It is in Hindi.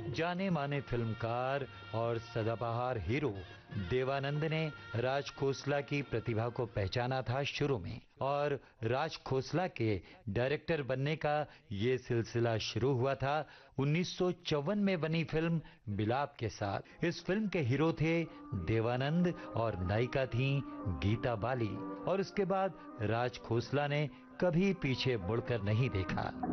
जाने माने फिल्मकार और सदाबहार हीरो देवानंद ने राज खोसला की प्रतिभा को पहचाना था शुरू में, और राज खोसला के डायरेक्टर बनने का ये सिलसिला शुरू हुआ था 1954 में बनी फिल्म बिलाप के साथ। इस फिल्म के हीरो थे देवानंद और नायिका थी गीता बाली, और उसके बाद राज खोसला ने कभी पीछे मुड़कर नहीं देखा।